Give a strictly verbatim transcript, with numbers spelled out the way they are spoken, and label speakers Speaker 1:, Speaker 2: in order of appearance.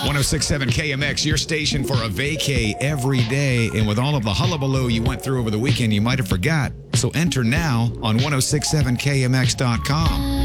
Speaker 1: one oh six point seven K M X, your station for a vacay every day. And with all of the hullabaloo you went through over the weekend, you might have forgot. So enter now on ten sixty-seven K M X dot com.